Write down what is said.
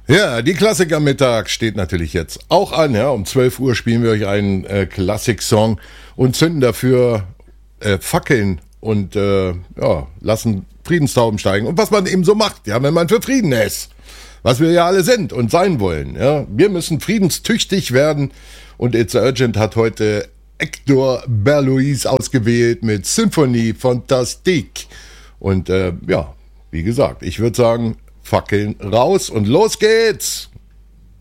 Ja, die Klassiker Mittag steht natürlich jetzt auch an. Ja, um 12 Uhr spielen wir euch einen Klassik-Song und zünden dafür Fackeln und lassen Friedenstauben steigen. Und was man eben so macht, ja, wenn man für Frieden ist. Was wir ja alle sind und sein wollen. Ja. Wir müssen friedenstüchtig werden. Und It's Urgent hat heute Hector Berlioz ausgewählt mit Symphonie Fantastique. Und wie gesagt, ich würde sagen, Fackeln raus und los geht's!